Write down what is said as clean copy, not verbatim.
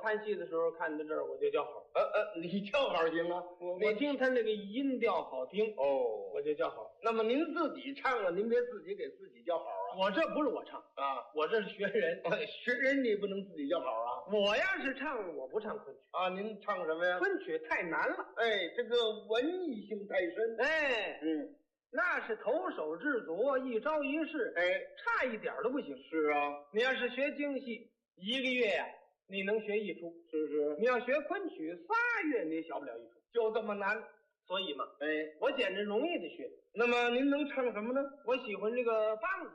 看戏的时候看到这儿我就叫好。 你叫好行啊？ 我听他那个音调好听哦， 我就叫好。 那么您自己唱啊，您别自己给自己叫好啊。 我这不是我唱啊， 我这是学人。 学人你不能自己叫好啊。 我要是唱，我不唱昆曲啊。您唱什么呀？ 昆曲太难了。 哎，这个文艺性太深。 哎，那是投手制作，一招一式， 哎， 差一点都不行。 是啊， 你要是学京戏，1个月呀，你能学一出。 是。 你要学昆曲3月，你也学不了一出， 就这么难。 所以嘛， 哎， 我捡着容易的学。 那么您能唱什么呢？ 我喜欢这个梆子。